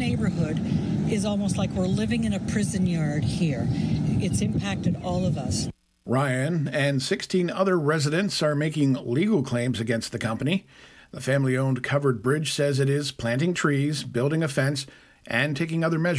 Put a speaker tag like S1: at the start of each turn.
S1: neighborhood is almost like we're living in a prison yard here. It's impacted all of us.
S2: Ryan and 16 other residents are making legal claims against the company. The family-owned Covered Bridge says it is planting trees, building a fence, and taking other measures